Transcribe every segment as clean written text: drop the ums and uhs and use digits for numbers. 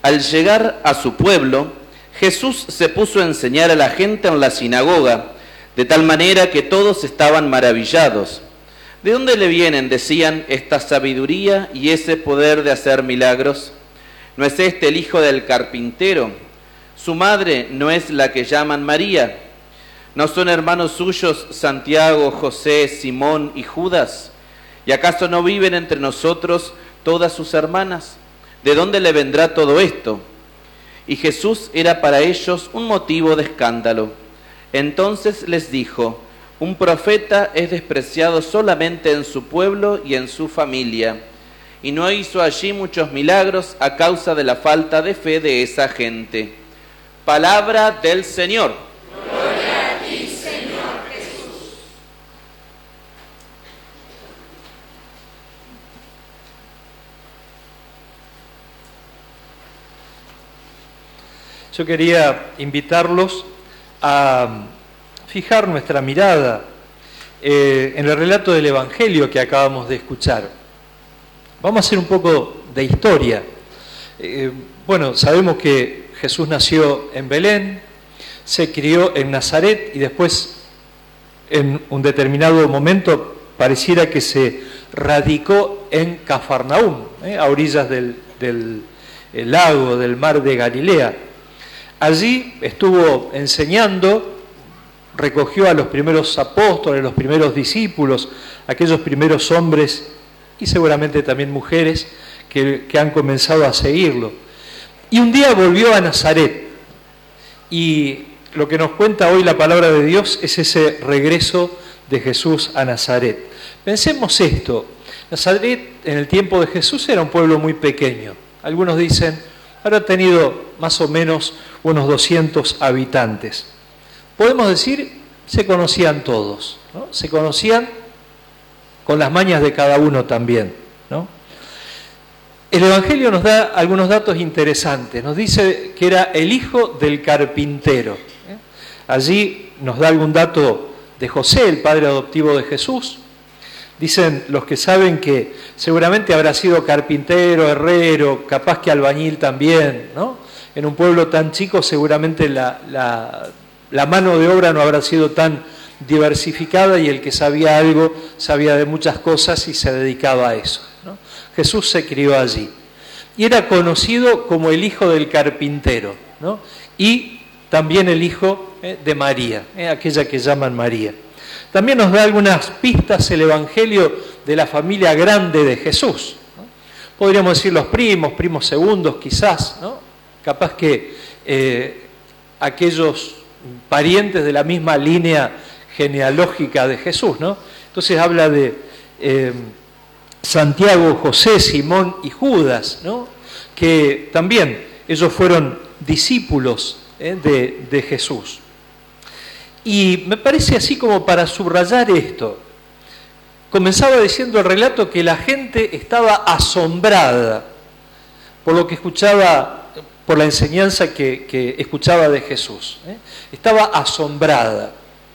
Al llegar a su pueblo, Jesús se puso a enseñar a la gente en la sinagoga, de tal manera que todos estaban maravillados. ¿De dónde le vienen, decían, esta sabiduría y ese poder de hacer milagros? ¿No es este el hijo del carpintero? ¿Su madre no es la que llaman María? ¿No son hermanos suyos Santiago, José, Simón y Judas? ¿Y acaso no viven entre nosotros todas sus hermanas? ¿De dónde le vendrá todo esto? Y Jesús era para ellos un motivo de escándalo. Entonces les dijo: un profeta es despreciado solamente en su pueblo y en su familia, y no hizo allí muchos milagros a causa de la falta de fe de esa gente. Palabra del Señor. Gloria a ti, Señor Jesús. Yo quería invitarlos a fijar nuestra mirada en el relato del Evangelio que acabamos de escuchar. Vamos a hacer un poco de historia. Bueno, sabemos que Jesús nació en Belén, se crió en Nazaret y después, en un determinado momento, pareciera que se radicó en Cafarnaúm, a orillas del lago, del mar de Galilea. Allí estuvo enseñando, recogió a los primeros apóstoles, los primeros discípulos, aquellos primeros hombres y seguramente también mujeres que han comenzado a seguirlo. Y un día volvió a Nazaret, y lo que nos cuenta hoy la palabra de Dios es ese regreso de Jesús a Nazaret. Pensemos esto: Nazaret en el tiempo de Jesús era un pueblo muy pequeño. Algunos dicen habrá tenido más o menos unos 200 habitantes. Podemos decir, se conocían todos, ¿no? Se conocían con las mañas de cada uno también, ¿no? El Evangelio nos da algunos datos interesantes. Nos dice que era el hijo del carpintero. Allí nos da algún dato de José, el padre adoptivo de Jesús. Dicen los que saben que seguramente habrá sido carpintero, herrero, capaz que albañil también, ¿no? En un pueblo tan chico seguramente la mano de obra no habrá sido tan diversificada y el que sabía algo sabía de muchas cosas y se dedicaba a eso, ¿no? Jesús se crió allí y era conocido como el hijo del carpintero, ¿no? Y también el hijo de María, aquella que llaman María. También nos da algunas pistas el Evangelio de la familia grande de Jesús, ¿no? Podríamos decir los primos segundos quizás, ¿no? Capaz que aquellos parientes de la misma línea genealógica de Jesús, ¿no? Entonces habla de Santiago, José, Simón y Judas, ¿no? Que también ellos fueron discípulos de Jesús. Y me parece así como para subrayar esto. Comenzaba diciendo el relato que la gente estaba asombrada por lo que escuchaba, por la enseñanza que escuchaba de Jesús. Estaba asombrada.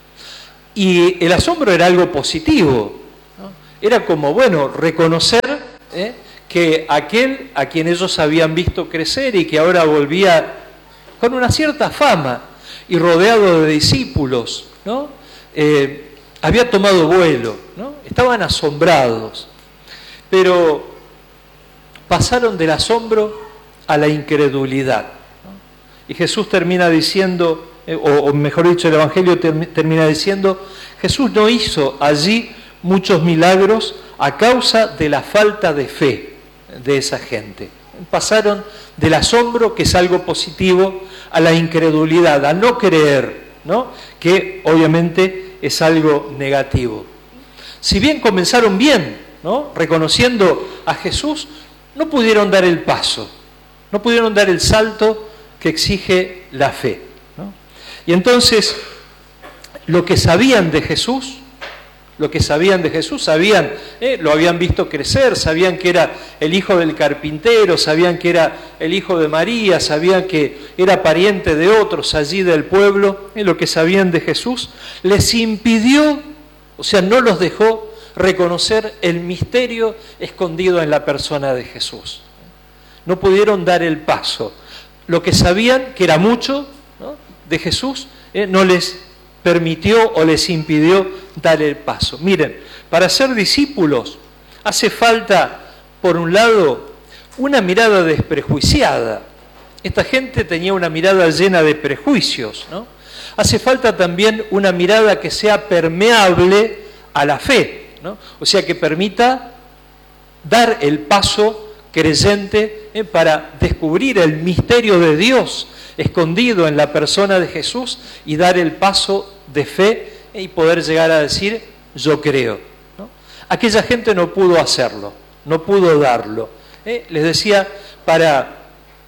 Y el asombro era algo positivo, ¿no? Era como, bueno, reconocer que aquel a quien ellos habían visto crecer y que ahora volvía con una cierta fama y rodeado de discípulos, ¿no? Había tomado vuelo, ¿no? Estaban asombrados, pero pasaron del asombro a la incredulidad, ¿no? Y Jesús termina diciendo, o mejor dicho, el Evangelio termina diciendo: Jesús no hizo allí muchos milagros a causa de la falta de fe de esa gente. Pasaron del asombro, que es algo positivo, a la incredulidad, a no creer, ¿no? Que obviamente es algo negativo. Si bien comenzaron bien, ¿no? Reconociendo a Jesús, no pudieron dar el paso, no pudieron dar el salto que exige la fe, ¿no? Y entonces, lo que sabían de Jesús, sabían, lo habían visto crecer, sabían que era el hijo del carpintero, sabían que era el hijo de María, sabían que era pariente de otros allí del pueblo, lo que sabían de Jesús les impidió, o sea, no los dejó reconocer el misterio escondido en la persona de Jesús. no pudieron dar el paso. Lo que sabían, que era mucho, ¿no?, de Jesús, no les permitió o les impidió dar el paso. Miren, para ser discípulos hace falta, por un lado, una mirada desprejuiciada. Esta gente tenía una mirada llena de prejuicios, ¿no? Hace falta también una mirada que sea permeable a la fe, ¿no? O sea, que permita dar el paso creyente para descubrir el misterio de Dios escondido en la persona de Jesús y dar el paso de fe y poder llegar a decir, yo creo, ¿no? Aquella gente no pudo hacerlo, no pudo darlo. Les decía, para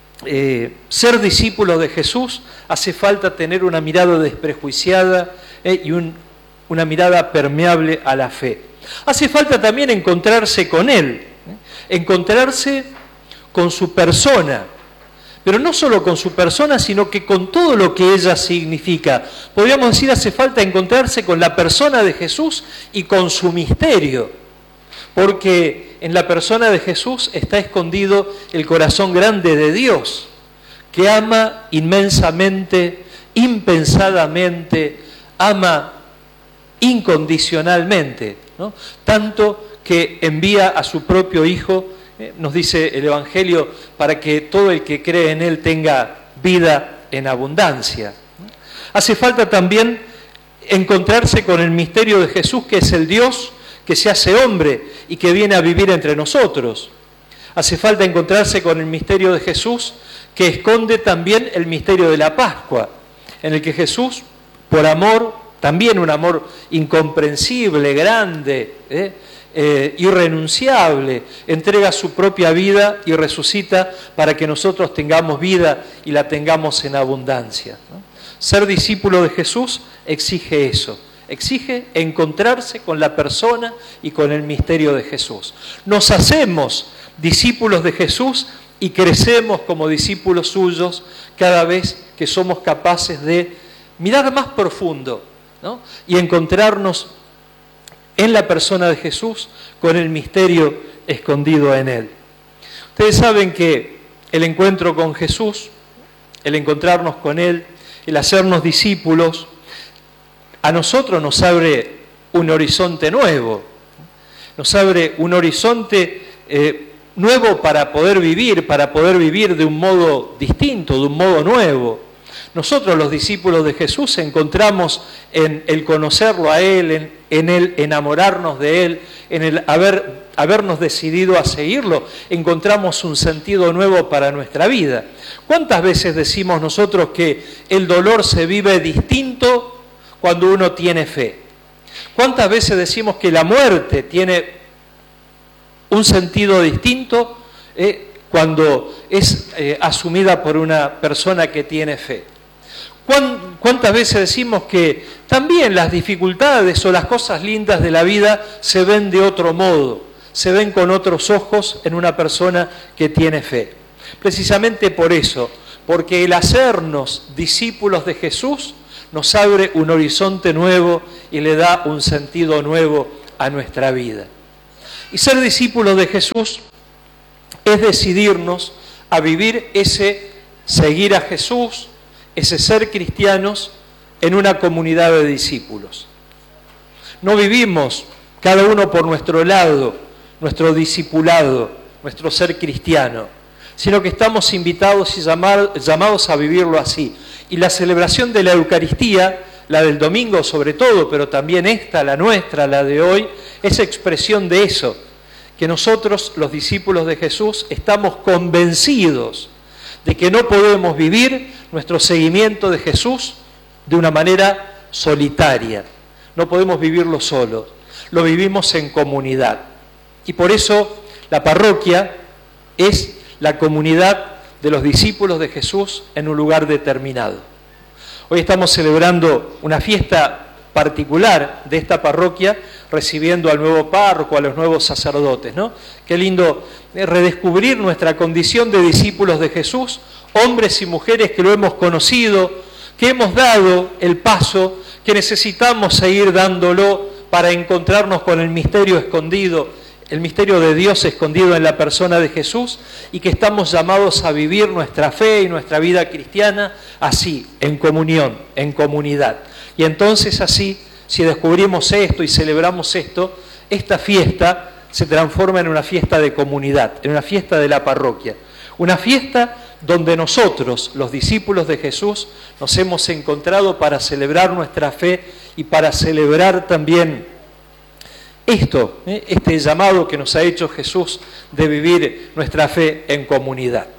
ser discípulos de Jesús hace falta tener una mirada desprejuiciada y una mirada permeable a la fe. Hace falta también encontrarse con Él, encontrarse con su persona, pero no solo con su persona, sino que con todo lo que ella significa. Podríamos decir, hace falta encontrarse con la persona de Jesús y con su misterio, porque en la persona de Jesús está escondido el corazón grande de Dios, que ama inmensamente, impensadamente, ama incondicionalmente, ¿no? Tanto que envía a su propio Hijo, nos dice el Evangelio, para que todo el que cree en Él tenga vida en abundancia. Hace falta también encontrarse con el misterio de Jesús, que es el Dios que se hace hombre y que viene a vivir entre nosotros. Hace falta encontrarse con el misterio de Jesús, que esconde también el misterio de la Pascua, en el que Jesús, por amor, también un amor incomprensible, grande, irrenunciable, entrega su propia vida y resucita para que nosotros tengamos vida y la tengamos en abundancia, ¿no? Ser discípulo de Jesús exige eso, exige encontrarse con la persona y con el misterio de Jesús. Nos hacemos discípulos de Jesús y crecemos como discípulos suyos cada vez que somos capaces de mirar más profundo, ¿no?, y encontrarnos en la persona de Jesús con el misterio escondido en Él. Ustedes saben que el encuentro con Jesús, el encontrarnos con Él, el hacernos discípulos, a nosotros nos abre un horizonte nuevo, nos abre un horizonte nuevo para poder vivir de un modo distinto, de un modo nuevo. Nosotros, los discípulos de Jesús, encontramos en el conocerlo a Él, en el enamorarnos de Él, en el habernos decidido a seguirlo, encontramos un sentido nuevo para nuestra vida. ¿Cuántas veces decimos nosotros que el dolor se vive distinto cuando uno tiene fe? ¿Cuántas veces decimos que la muerte tiene un sentido distinto cuando es asumida por una persona que tiene fe? ¿Cuántas veces decimos que también las dificultades o las cosas lindas de la vida se ven de otro modo, se ven con otros ojos en una persona que tiene fe? Precisamente por eso, porque el hacernos discípulos de Jesús nos abre un horizonte nuevo y le da un sentido nuevo a nuestra vida. Y ser discípulos de Jesús es decidirnos a vivir ese seguir a Jesús, ese ser cristianos en una comunidad de discípulos. No vivimos cada uno por nuestro lado, nuestro discipulado, nuestro ser cristiano, sino que estamos invitados y llamados a vivirlo así. Y la celebración de la Eucaristía, la del domingo sobre todo, pero también esta, la nuestra, la de hoy, es expresión de eso, que nosotros, los discípulos de Jesús, estamos convencidos de que no podemos vivir nuestro seguimiento de Jesús de una manera solitaria. No podemos vivirlo solos, lo vivimos en comunidad. Y por eso la parroquia es la comunidad de los discípulos de Jesús en un lugar determinado. Hoy estamos celebrando una fiesta particular de esta parroquia, recibiendo al nuevo párroco, a los nuevos sacerdotes, ¿no? Qué lindo redescubrir nuestra condición de discípulos de Jesús, hombres y mujeres que lo hemos conocido, que hemos dado el paso, que necesitamos seguir dándolo para encontrarnos con el misterio escondido el misterio de Dios escondido en la persona de Jesús y que estamos llamados a vivir nuestra fe y nuestra vida cristiana así, en comunión, en comunidad. Y entonces así, si descubrimos esto y celebramos esto, esta fiesta se transforma en una fiesta de comunidad, en una fiesta de la parroquia. Una fiesta donde nosotros, los discípulos de Jesús, nos hemos encontrado para celebrar nuestra fe y para celebrar también esto, este llamado que nos ha hecho Jesús de vivir nuestra fe en comunidad.